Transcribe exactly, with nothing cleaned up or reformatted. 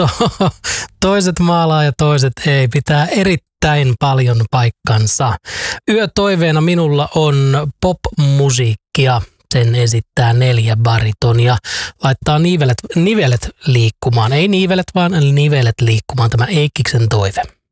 to, toiset maalaa ja toiset ei. Pitää erittäin paljon paikkansa. Yötoiveena minulla on pop-musiikkia. Sen esittää neljä baritonia. Laittaa nivelet, nivelet liikkumaan. Ei nivelet, vaan nivelet liikkumaan. Tämä Eikkiksen toive.